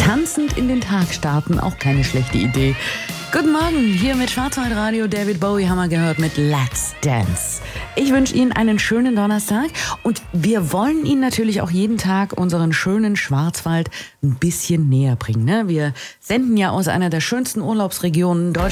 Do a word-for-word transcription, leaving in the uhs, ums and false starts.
Tanzend in den Tag starten, auch keine schlechte Idee. Guten Morgen, hier mit Schwarzwaldradio. David Bowie haben wir gehört mit Let's Dance. Ich wünsche Ihnen einen schönen Donnerstag und wir wollen Ihnen natürlich auch jeden Tag unseren schönen Schwarzwald ein bisschen näher bringen. Ne? Wir senden ja aus einer der schönsten Urlaubsregionen Deutschlands.